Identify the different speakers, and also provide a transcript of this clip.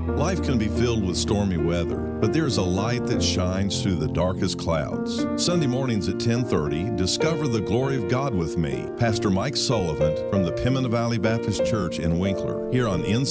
Speaker 1: Life can be filled with stormy weather, but there's a light that shines through the darkest clouds. Sunday mornings at 10:30, discover the glory of God with me, Pastor Mike Sullivan from the Pimena Valley Baptist Church in Winkler, here on